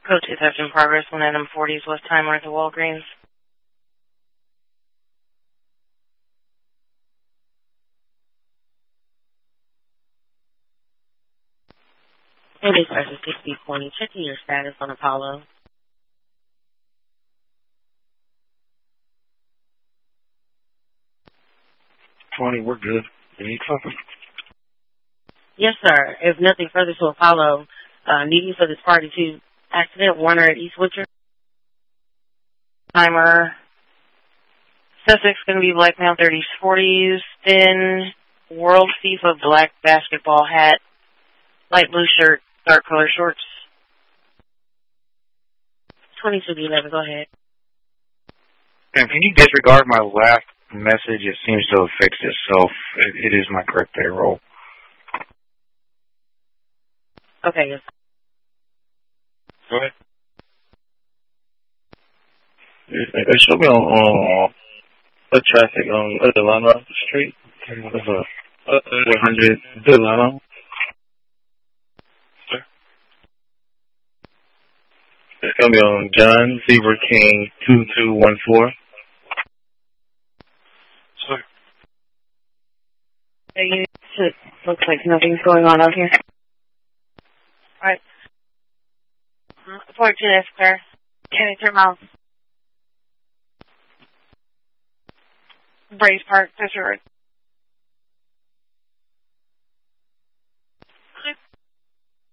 Coach is in progress on NM40s West Timer at the Walgreens. It is versus 6020. Checking your status on Apollo. We're good. You need something? Yes, sir. If nothing further to Apollo, needing for this party to accident, Warner at East Woodruff. Timer. Sussex going to be black male 30s, 40s. Thin World FIFA black basketball hat. Light blue shirt, dark color shorts. 22-11, go ahead. Can you disregard my last message? It seems to have fixed itself. It is my correct payroll. Okay, yes. Go ahead. It should be on the traffic on Delano Street. There's a 100 Delano. Sir? It's going to be on John Zebra King 2214. Sir? Looks like nothing's going on out here. All right. 42 Esquire. Can you turn mouth? Braze Park, Fisher Road.